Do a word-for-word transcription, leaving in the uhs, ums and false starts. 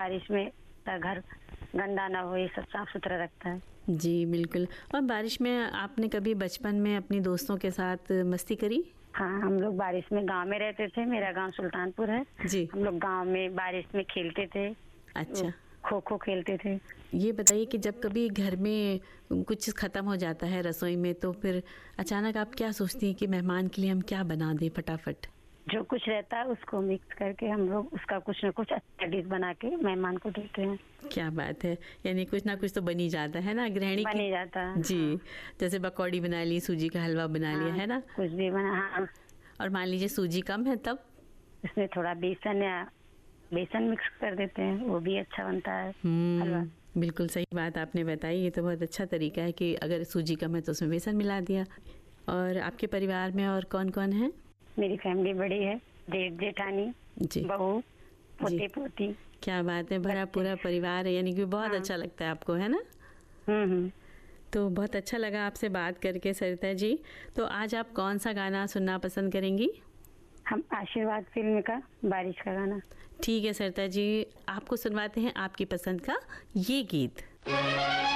बारिश में घर गंदा ना हो, ये सब साफ सुथरा रखता है। जी बिल्कुल। और बारिश में आपने कभी बचपन में अपने दोस्तों के साथ मस्ती करी? हाँ, हम लोग बारिश में गांव में रहते थे। मेरा गांव सुल्तानपुर है जी। हम लोग गांव में बारिश में खेलते थे। अच्छा, खो खो खेलते थे। ये बताइए कि जब कभी घर में कुछ ख़त्म हो जाता है रसोई में, तो फिर अचानक आप क्या सोचती हैं कि मेहमान के लिए हम क्या बना दें फटाफट? जो कुछ रहता है उसको मिक्स करके हम लोग उसका कुछ न कुछ अच्छा डिश बना के मेहमान को देते हैं। क्या बात है, यानी कुछ ना कुछ तो बन ही जाता है ना गृहिणी बन ही जाता है। जी हाँ। जैसे पकौड़ी बना ली, सूजी का हलवा बना हाँ, लिया, है ना? कुछ भी बना। हाँ। और मान लीजिए सूजी कम है तब? इसमें थोड़ा बेसन या बेसन मिक्स कर देते हैं, वो भी अच्छा बनता है हलवा। बिल्कुल सही बात आपने बताई। ये तो बहुत अच्छा तरीका है कि अगर सूजी कम है तो उसमें बेसन मिला दिया। और आपके परिवार में और कौन कौन है? मेरी फैमिली बड़ी है, जेठ जेठानी, जी, बहू, पोते पोती। क्या बात है, भरा पूरा परिवार है, यानी कि बहुत हाँ। अच्छा लगता है आपको, है ना? हम्म हम्म तो बहुत अच्छा लगा आपसे बात करके सरिता जी। तो आज आप कौन सा गाना सुनना पसंद करेंगी? हम आशीर्वाद फिल्म का बारिश का गाना। ठीक है सरिता जी, आपको सुनवाते हैं आपकी पसंद का ये गीत।